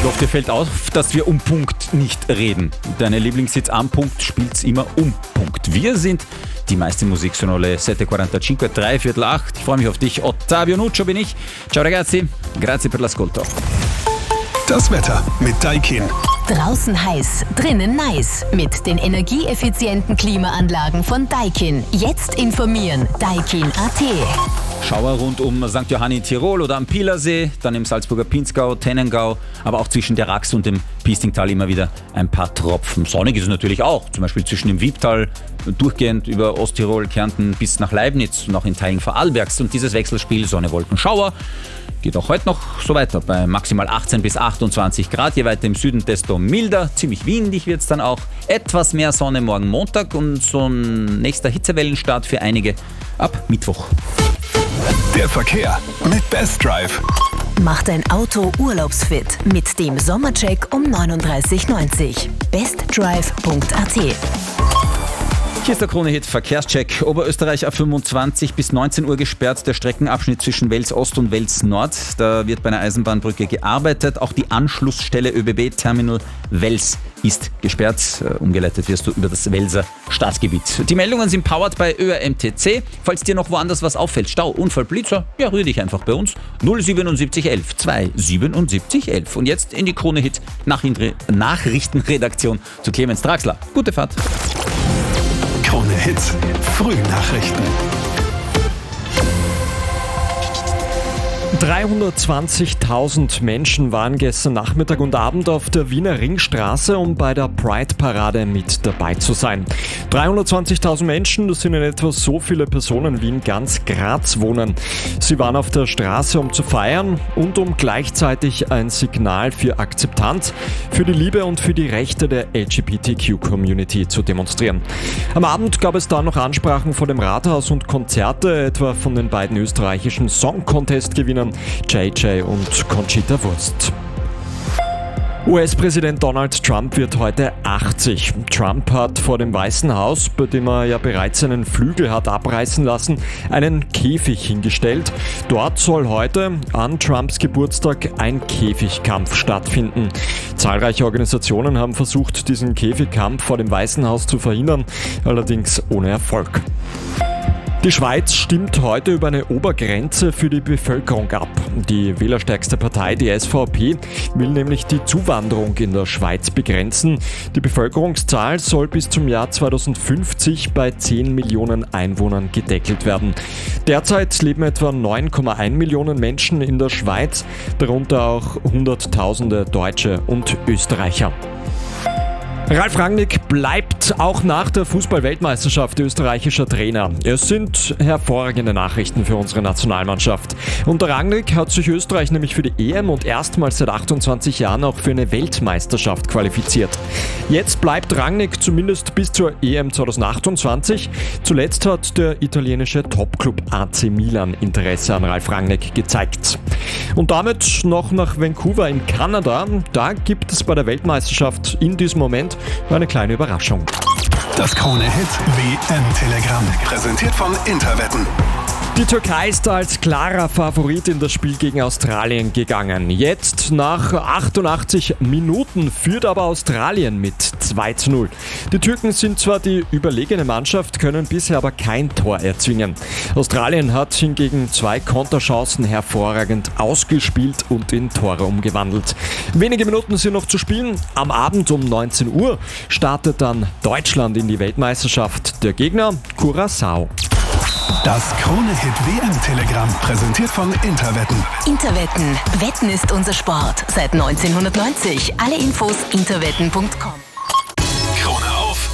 Doch dir fällt auf, dass wir um Punkt nicht reden. Deine Lieblingshits am Punkt spielt's immer um Punkt. Wir sind die meiste Musik sono le 7.45, 7:45. Ich freue mich auf dich. Ottavio Nuccio bin ich. Ciao ragazzi, grazie per l'ascolto. Das Wetter mit Daikin. Draußen heiß, drinnen nice. Mit den energieeffizienten Klimaanlagen von Daikin. Jetzt informieren. Daikin.at. Schauer rund um St. Johann in Tirol oder am Pielersee, dann im Salzburger Pinzgau, Tennengau, aber auch zwischen der Rax und dem Piestingtal immer wieder ein paar Tropfen. Sonnig ist es natürlich auch, zum Beispiel zwischen dem Wiebtal, durchgehend über Osttirol, Kärnten bis nach Leibniz und auch in Teilen Vorarlbergs. Und dieses Wechselspiel Sonne, Wolken, Schauer geht auch heute noch so weiter, bei maximal 18 bis 28 Grad. Je weiter im Süden, desto milder. Ziemlich windig wird es dann auch. Etwas mehr Sonne morgen Montag und so ein nächster Hitzewellenstart für einige ab Mittwoch. Der Verkehr mit Best Drive. Mach dein Auto urlaubsfit mit dem Sommercheck um 39,90. bestdrive.at. Hier ist der Krone-Hit Verkehrscheck. Oberösterreich A25 bis 19 Uhr gesperrt, der Streckenabschnitt zwischen Wels Ost und Wels Nord. Da wird bei einer Eisenbahnbrücke gearbeitet. Auch die Anschlussstelle ÖBB Terminal Wels ist gesperrt. Umgeleitet wirst du über das Welser Staatsgebiet. Die Meldungen sind powered bei ÖRMTC. Falls dir noch woanders was auffällt, Stau, Unfall, Blitzer, ja, rühr dich einfach bei uns. 07711 27711. Und jetzt in die Krone-Hit Nachrichtenredaktion zu Clemens Draxler. Gute Fahrt. Krone Hits, Frühnachrichten. 320.000 Menschen waren gestern Nachmittag und Abend auf der Wiener Ringstraße, um bei der Pride-Parade mit dabei zu sein. 320.000 Menschen, das sind in etwa so viele Personen wie in ganz Graz wohnen. Sie waren auf der Straße, um zu feiern und um gleichzeitig ein Signal für Akzeptanz, für die Liebe und für die Rechte der LGBTQ-Community zu demonstrieren. Am Abend gab es dann noch Ansprachen vor dem Rathaus und Konzerte, etwa von den beiden österreichischen Song-Contest-Gewinnern JJ und Conchita Wurst. US-Präsident Donald Trump wird heute 80. Trump hat vor dem Weißen Haus, bei dem er ja bereits seinen Flügel hat abreißen lassen, einen Käfig hingestellt. Dort soll heute an Trumps Geburtstag ein Käfigkampf stattfinden. Zahlreiche Organisationen haben versucht, diesen Käfigkampf vor dem Weißen Haus zu verhindern, allerdings ohne Erfolg. Die Schweiz stimmt heute über eine Obergrenze für die Bevölkerung ab. Die wählerstärkste Partei, die SVP, will nämlich die Zuwanderung in der Schweiz begrenzen. Die Bevölkerungszahl soll bis zum Jahr 2050 bei 10 Millionen Einwohnern gedeckelt werden. Derzeit leben etwa 9,1 Millionen Menschen in der Schweiz, darunter auch Hunderttausende Deutsche und Österreicher. Ralf Rangnick bleibt auch nach der Fußball-Weltmeisterschaft österreichischer Trainer. Es sind hervorragende Nachrichten für unsere Nationalmannschaft. Unter Rangnick hat sich Österreich nämlich für die EM und erstmals seit 28 Jahren auch für eine Weltmeisterschaft qualifiziert. Jetzt bleibt Rangnick zumindest bis zur EM 2028. Zuletzt hat der italienische Topclub AC Milan Interesse an Ralf Rangnick gezeigt. Und damit noch nach Vancouver in Kanada. Da gibt es bei der Weltmeisterschaft in diesem Moment eine kleine Überraschung. Das Krone-Hit WM-Telegramm, präsentiert von Interwetten. Die Türkei ist als klarer Favorit in das Spiel gegen Australien gegangen. Jetzt nach 88 Minuten führt aber Australien mit 2:0. Die Türken sind zwar die überlegene Mannschaft, können bisher aber kein Tor erzwingen. Australien hat hingegen 2 Konterchancen hervorragend ausgespielt und in Tore umgewandelt. Wenige Minuten sind noch zu spielen. Am Abend um 19 Uhr startet dann Deutschland in die Weltmeisterschaft. Der Gegner Curaçao. Das Krone-Hit WM-Telegramm, präsentiert von Interwetten. Interwetten. Wetten ist unser Sport. Seit 1990. Alle Infos interwetten.com. Krone auf.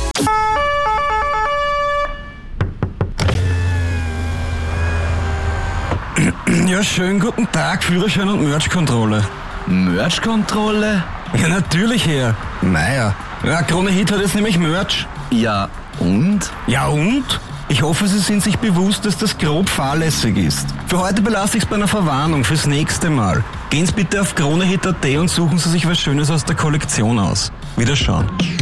Ja, schönen guten Tag, Führerschein und Merch-Kontrolle. Merch-Kontrolle? Ja, natürlich, Herr. Naja, Krone Hit hat jetzt nämlich Merch. Ja, und? Ja, und? Ich hoffe, Sie sind sich bewusst, dass das grob fahrlässig ist. Für heute belasse ich es bei einer Verwarnung fürs nächste Mal. Gehen Sie bitte auf kronehit.at und suchen Sie sich was Schönes aus der Kollektion aus. Wiederschauen.